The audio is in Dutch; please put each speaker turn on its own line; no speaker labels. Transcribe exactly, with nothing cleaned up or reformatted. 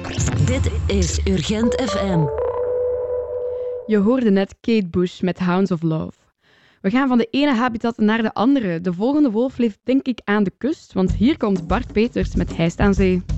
Dit is Urgent F M.
Je hoorde net Kate Bush met Hounds of Love. We gaan van de ene habitat naar de andere. De volgende wolf leeft denk ik aan de kust, want hier komt Bart Peters met Hijst aan Zee.